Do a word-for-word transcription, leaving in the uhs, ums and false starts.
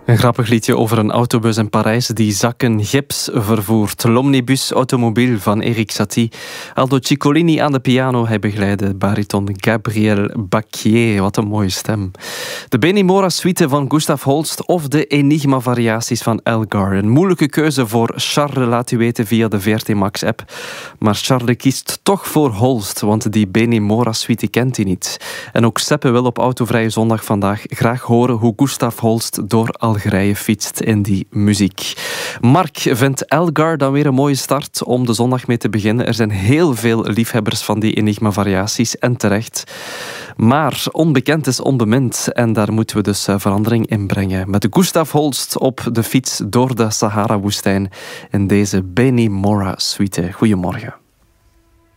Een grappig liedje over een autobus in Parijs die zakken gips vervoert. L'Omnibus Automobile van Erik Satie. Aldo Ciccolini aan de piano. Hij begeleidde bariton Gabriel Bacquier. Wat een mooie stem. De Benimora suite van Gustav Holst of de Enigma variaties van Elgar. Een moeilijke keuze voor Charles, laat u weten via de V R T Max app. Maar Charles kiest toch voor Holst, want die Benimora suite kent hij niet. En ook Seppe wil op Autovrije Zondag vandaag graag horen hoe Gustav Holst door Algerije fietst in die muziek. Mark vindt Elgar dan weer een mooie start om de zondag mee te beginnen. Er zijn heel veel liefhebbers van die Enigma-variaties en terecht. Maar onbekend is onbemind en daar moeten we dus verandering in brengen. Met Gustav Holst op de fiets door de Sahara-woestijn in deze Benimora suite. Goedemorgen.